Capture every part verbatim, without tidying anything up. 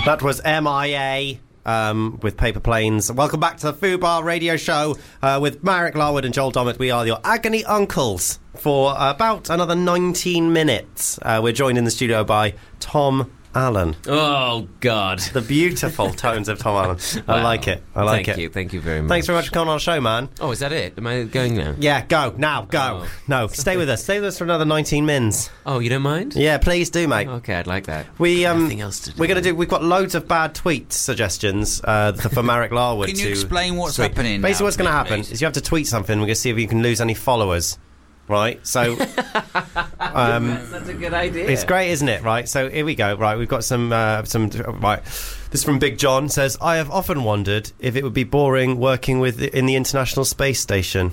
That was M I A um, with Paper Planes. Welcome back to the Fubar Radio Show uh, with Marek Larwood and Joel Dommett. We are your agony uncles for about another nineteen minutes. Uh, we're joined in the studio by Tom Allen. Oh, God. The beautiful tones of Tom Allen. I Wow. like it. I like Thank it. Thank you. Thank you very much. Thanks very much for coming on the show, man. Oh, is that it? Am I going now? Yeah, go. Now, go. Oh. No, stay with us. Stay with us for another nineteen mins. Oh, you don't mind? Yeah, please do, mate. Okay, I'd like that. We um, Nothing else to do. We're going to do. We've got loads of bad tweet suggestions uh, for Marek Larwood. Can you to explain what's tweet. happening Basically, now, what's going to happen please? is you have to tweet something. We're going to see if you can lose any followers. Right. So, um, That's a good idea. it's great, isn't it? Right. So here we go. Right. We've got some. Uh, some. Right. This is from Big John. Says, I have often wondered if it would be boring working with in the International Space Station.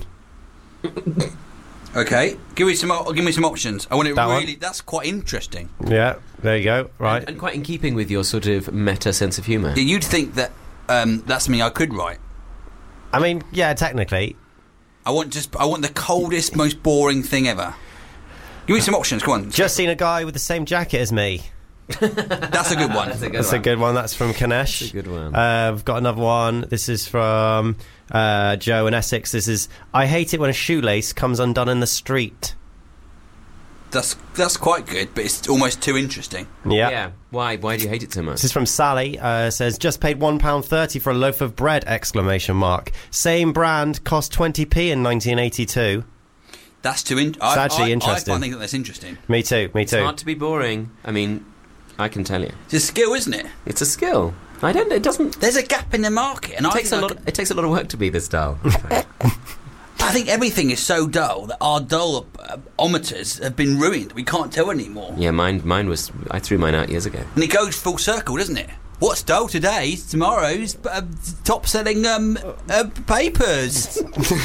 Okay, give me some. o- Give me some options. I want it That one? really. That's quite interesting. Yeah. There you go. Right. And, and quite in keeping with your sort of meta sense of humour. You'd think that um, that's something I could write. I mean, yeah. Technically. I want just. I want the coldest, most boring thing ever. Give me some options. Come on. Just seen a guy with the same jacket as me. That's a good one. That's a good That's one. a good one. That's from Kanesh. That's a good one. Uh, I've got another one. This is from uh, Joe in Essex. This is, I hate it when a shoelace comes undone in the street. That's that's quite good, but it's almost too interesting. Yeah. Yeah. Why? Why do you hate it so much? This is from Sally. Uh, says, just paid one pound thirty for a loaf of bread! Exclamation mark. Same brand, cost twenty p in nineteen eighty-two. That's too. In- It's actually I, interesting. I find that that's interesting. Me too, me It's too. hard to be boring. I mean, I can tell you, It's a skill, isn't it? it's a skill. I don't. It doesn't. There's a gap in the market, and It I takes a think I lot. could- It takes a lot of work to be this dull. I think everything is so dull that our dull-ometers have been ruined. We can't tell anymore. Yeah, mine. Mine was. I threw mine out years ago. And it goes full circle, doesn't it? What's dull today, tomorrow's uh, top-selling um, uh, papers.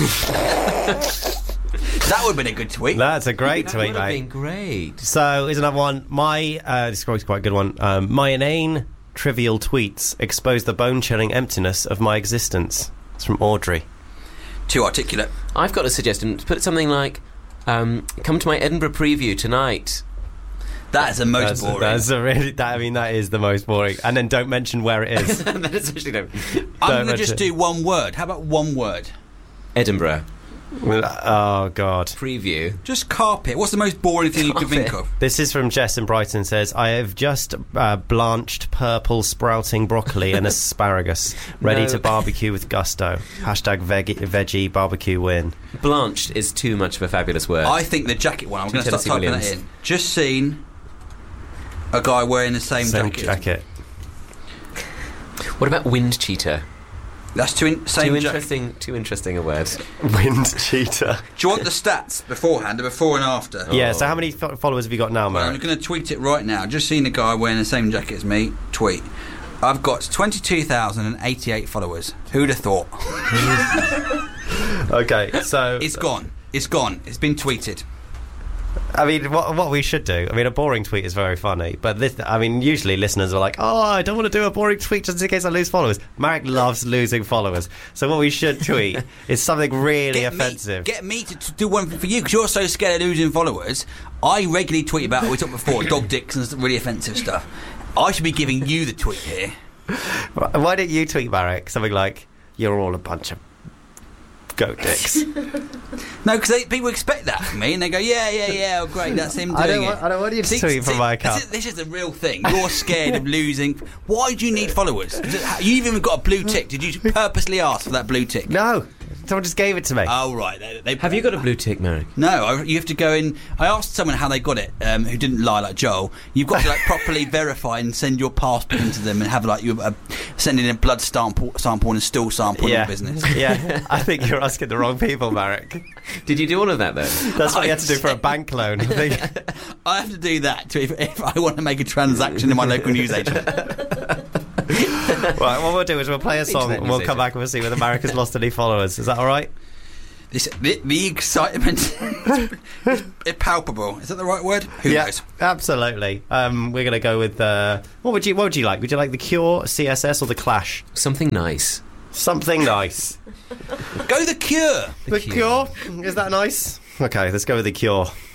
That would have been a good tweet. That's a great That tweet, would have mate. been great. So, here's another one. My, uh, this is quite a good one. Um, my inane, trivial tweets expose the bone-chilling emptiness of my existence. It's from Audrey. Too articulate. I've got a suggestion. Put something like, um, "Come to my Edinburgh preview tonight." That is the most That's, boring. that's a really. That, I mean, that is the most boring. And then don't mention where it is. That especially don't. I'm don't going to just mention- do one word. How about one word? Edinburgh Oh God. preview. Just carpet. What's the most boring thing you could think Carpet. of? This is from Jess in Brighton. Says, I have just uh, blanched purple sprouting broccoli and asparagus, ready No. to barbecue with gusto. Hashtag veg- veggie barbecue win. Blanched is too much of a fabulous word. I think the jacket one. I'm Two going to start Tennessee typing Williams. that in. Just seen a guy wearing the same, Same jacket. jacket. What about wind cheater? That's too in- same Too jacket. interesting. Too interesting a word. Wind cheater. Do you want the stats beforehand, the before and after? Yeah. So how many fo- followers have you got now, Well, I'm Marek? going to tweet it right now. Just seen a guy wearing the same jacket as me. Tweet. I've got twenty-two thousand eighty-eight followers. Who'd have thought? Okay. So It's gone. It's gone. It's been tweeted. I mean, what what we should do? I mean, a boring tweet is very funny, but this, I mean, usually listeners are like, "Oh, I don't want to do a boring tweet just in case I lose followers." Marek loves losing followers, so what we should tweet is something really Get offensive. Me, get me to, to do one for you because you're so scared of losing followers. I regularly tweet about what we talked before, dog dicks and really offensive stuff. I should be giving you the tweet here. Why don't you tweet, Marek? Something like, "You're all a bunch of goat dicks." No, because people expect that from me, and they go, "Yeah, yeah, yeah, oh, great, that's him doing I don't it." want- I don't want you to See- tweet from see, my this account. is- This is the real thing. You're scared of losing. Why do you need followers? Is it- You've even got a blue tick. Did you purposely ask for that blue tick? No, someone just gave it to me. Oh right, they, they, Have you got a blue tick, Marek? No, I, you have to go in. I asked someone how they got it, um, who didn't lie like Joel. You've got to like properly verify and send your passport into them and have like you uh, send in a blood sample, sample and a stool sample yeah, in business. yeah. I think you're asking the wrong people, Marek. Did you do all of that then? That's what you had to do for a bank loan. I think. I have to do that to, if, if I want to make a transaction in my local newsagent. Right, what we'll do is we'll play a Been to song that and we'll newsagent. come back and we'll see whether Marek has lost any followers. Is that all right? This, the, the excitement is palpable. Is that the right word? Who yeah, knows? absolutely. Um, we're going to go with uh, what would you what would you like? Would you like the Cure, C S S, or the Clash? Something nice. Something nice. Go the Cure. The Cure. Is that nice? Okay, let's go with the Cure.